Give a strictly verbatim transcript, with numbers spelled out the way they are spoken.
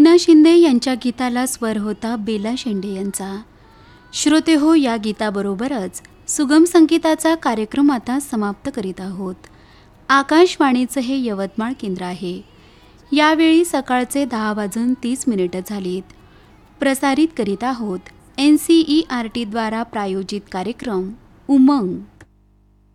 मीना शिंदे यांच्या गीताला स्वर होता बेला शेंडे यांचा. श्रोते हो, या गीताबरोबरच सुगम संगीताचा कार्यक्रम आता समाप्त करीत आहोत. आकाशवाणीचं हे यवतमाळ केंद्र आहे. यावेळी सकाळचे दहा वाजून तीस मिनिटं झालीत. प्रसारित करीत आहोत एन सी ई आर टीद्वारा प्रायोजित कार्यक्रम उमंग.